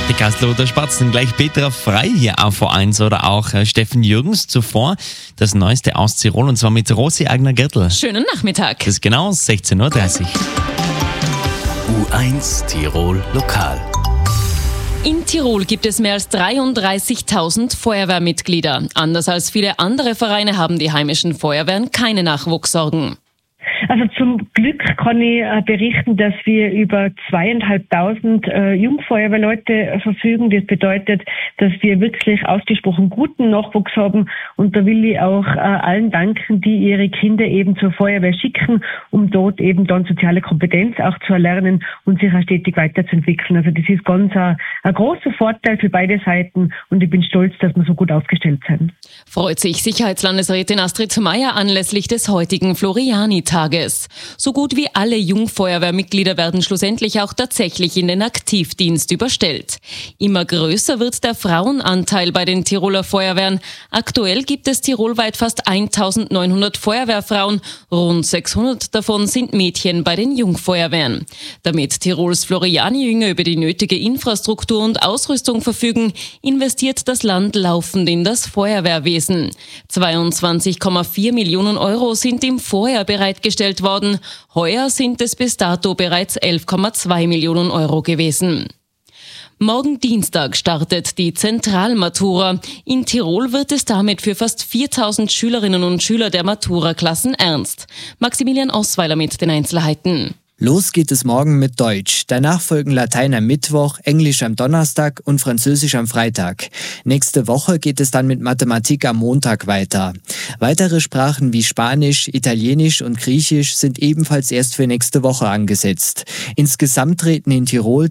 Die Kastelruther Spatzen, gleich Petra Frei hier auf V1 oder auch Steffen Jürgens. Zuvor das Neueste aus Tirol und zwar mit Rosi Agner-Gertl. Schönen Nachmittag. Das ist genau 16.30 Uhr. U1 Tirol Lokal. In Tirol gibt es mehr als 33.000 Feuerwehrmitglieder. Anders als viele andere Vereine haben die heimischen Feuerwehren keine Nachwuchssorgen. Also zum Glück kann ich berichten, dass wir über 2.500 Jungfeuerwehrleute verfügen. Das bedeutet, dass wir wirklich ausgesprochen guten Nachwuchs haben. Und da will ich auch allen danken, die ihre Kinder eben zur Feuerwehr schicken, um dort eben dann soziale Kompetenz auch zu erlernen und sich auch stetig weiterzuentwickeln. Also das ist ganz ein großer Vorteil für beide Seiten und ich bin stolz, dass wir so gut aufgestellt sind. Freut sich Sicherheitslandesrätin Astrid Meier anlässlich des heutigen Floriani-Tages. So gut wie alle Jungfeuerwehrmitglieder werden schlussendlich auch tatsächlich in den Aktivdienst überstellt. Immer größer wird der Frauenanteil bei den Tiroler Feuerwehren. Aktuell gibt es tirolweit fast 1.900 Feuerwehrfrauen. Rund 600 davon sind Mädchen bei den Jungfeuerwehren. Damit Tirols Floriani-Jünger über die nötige Infrastruktur und Ausrüstung verfügen, investiert das Land laufend in das Feuerwehrwesen. 22,4 Millionen Euro sind im Vorjahr bereitgestellt worden. Heuer sind es bis dato bereits 11,2 Millionen Euro gewesen. Morgen Dienstag startet die Zentralmatura. In Tirol wird es damit für fast 4.000 Schülerinnen und Schüler der Matura-Klassen ernst. Maximilian Osweiler mit den Einzelheiten. Los geht es morgen mit Deutsch. Danach folgen Latein am Mittwoch, Englisch am Donnerstag und Französisch am Freitag. Nächste Woche geht es dann mit Mathematik am Montag weiter. Weitere Sprachen wie Spanisch, Italienisch und Griechisch sind ebenfalls erst für nächste Woche angesetzt. Insgesamt treten in Tirol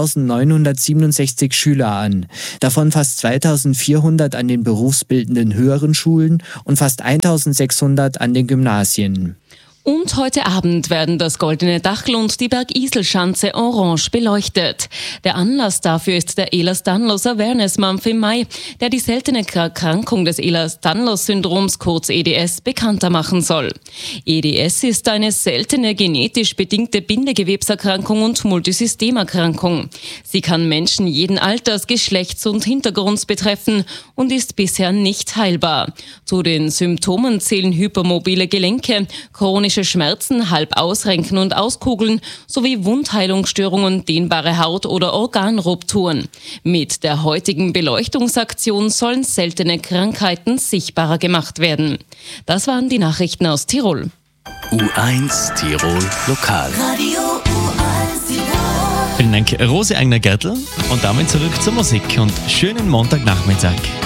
3.967 Schüler an. Davon fast 2.400 an den berufsbildenden höheren Schulen und fast 1.600 an den Gymnasien. Und heute Abend werden das Goldene Dachl und die Bergiselschanze orange beleuchtet. Der Anlass dafür ist der Ehlers-Danlos Awareness Month im Mai, der die seltene Erkrankung des Ehlers-Danlos-Syndroms, kurz EDS, bekannter machen soll. EDS ist eine seltene genetisch bedingte Bindegewebserkrankung und Multisystemerkrankung. Sie kann Menschen jeden Alters, Geschlechts und Hintergrunds betreffen und ist bisher nicht heilbar. Zu den Symptomen zählen hypermobile Gelenke, chronische Schmerzen, Halbausrenken und Auskugeln sowie Wundheilungsstörungen, dehnbare Haut- oder Organrupturen. Mit der heutigen Beleuchtungsaktion sollen seltene Krankheiten sichtbarer gemacht werden. Das waren die Nachrichten aus Tirol. U1 Tirol Lokal. Radio U1 Tirol. Vielen Dank, Rosi Agner-Gertl. Und damit zurück zur Musik und schönen Montagnachmittag.